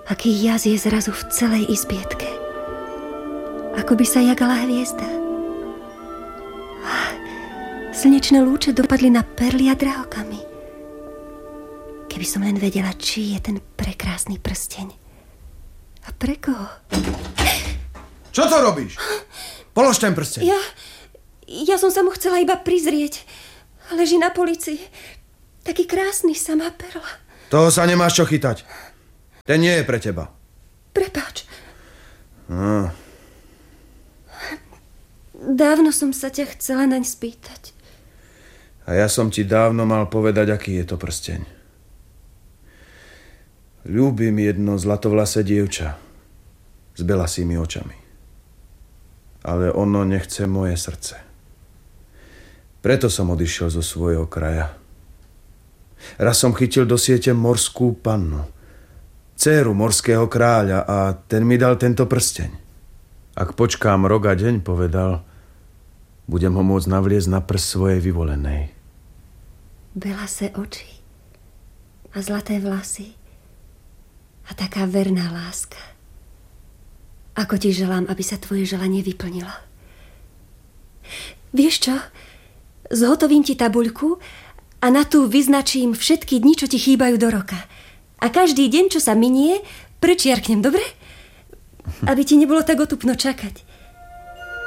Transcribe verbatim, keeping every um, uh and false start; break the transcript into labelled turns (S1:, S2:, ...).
S1: Aký jas je zrazu v celej izbietke. Ako by sa jagala hviezda. Slnečné lúče dopadli na perly a drahokamy. Keby som len vedela, či je ten prekrásny prsteň. A pre koho?
S2: Čo to robíš? Polož ten prsteň.
S1: Ja, ja som sa mu chcela iba prizrieť. Leží na polici. Taký krásny, samá perla.
S2: Toho sa nemáš čo chytať. Ten nie je pre teba.
S1: Prepáč.
S2: No.
S1: Dávno som sa ťa chcela naň spýtať.
S2: A ja som ti dávno mal povedať, aký je to prsteň. Ľúbim jedno zlatovlasé dievča s belasými očami. Ale ono nechce moje srdce. Preto som odišiel zo svojho kraja. Raz som chytil do siete morskú pannu, dcéru morského kráľa, a ten mi dal tento prsteň. Ak počkám rok a deň, povedal, budem ho môcť navliesť na prst svojej vyvolenej.
S1: Belasé oči a zlaté vlasy a taká verná láska. Ako ti želám, aby sa tvoje želanie vyplnilo. Vieš čo? Zhotovím ti tabuľku a na tú vyznačím všetky dni, čo ti chýbajú do roka. A každý deň, čo sa minie, prečiarknem, dobre? Aby ti nebolo tak otupno čakať.